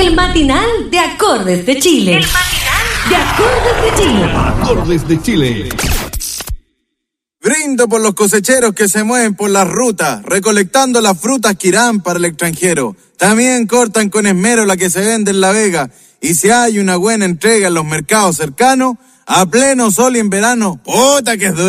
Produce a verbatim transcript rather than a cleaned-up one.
El matinal de Acordes de Chile. El matinal de Acordes de Chile. Acordes de Chile. Brindo por los cosecheros que se mueven por las rutas, recolectando las frutas que irán para el extranjero. También cortan con esmero la que se vende en La Vega. Y si hay una buena entrega en los mercados cercanos, a pleno sol y en verano, puta que es duro.